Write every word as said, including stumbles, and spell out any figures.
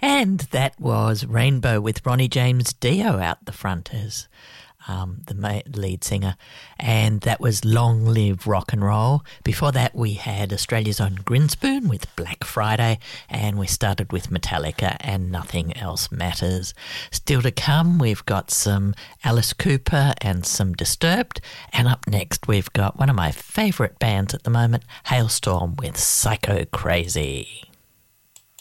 And that was Rainbow with Ronnie James Dio out the front as um, the ma- lead singer. And that was Long Live Rock and Roll. Before that, we had Australia's own Grinspoon with Black Friday. And we started with Metallica and Nothing Else Matters. Still to come, we've got some Alice Cooper and some Disturbed. And up next, we've got one of my favourite bands at the moment, Hailstorm with Psycho Crazy.